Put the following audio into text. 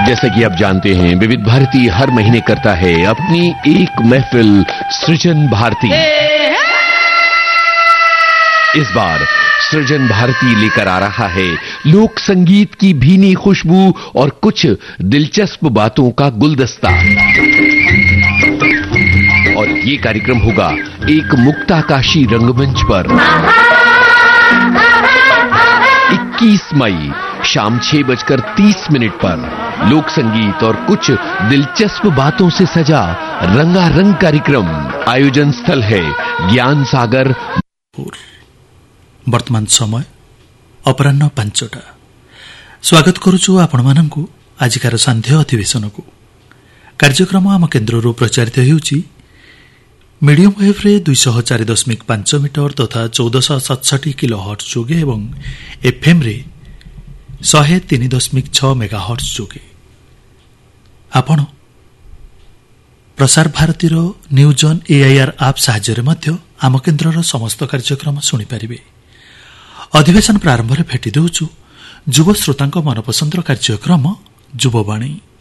जैसा कि आप जानते हैं, विविध भारती हर महीने करता है अपनी एक महफिल सृजन भारती। इस बार सृजन भारती लेकर आ रहा है लोक संगीत की भीनी खुशबू और कुछ दिलचस्प बातों का गुलदस्ता। और ये कार्यक्रम होगा एक मुक्ताकाशी रंगमंच पर 21 मई शाम 6:30 पर लोक संगीत और कुछ दिलचस्प बातों से सजा रंगारंग कार्यक्रम। आयोजन स्थल है ज्ञान सागर। वर्तमान समय अपराह्न 5टा। स्वागत करुछु आपण माननकु आजिकार संध्या अधिवेशन को। कार्यक्रम आम केन्द्रରୁ प्रचारित हेउछि मीडियम वेव रे 204.5 मीटर तथा 1467 किलोहर्ट्ज जोगे एवं एफएम रे 103.6 मेगाहर्ट्ज जोगे। आपण Prasar Bharati news on AIR आप साहाय्य मध्य आम केन्द्रर समस्त कार्यक्रम शुणी पारिबे। अधिवेशन प्रारंभ में भेटी देउछु युव श्रोतांक मनपसंदर कार्यक्रम युववाणी।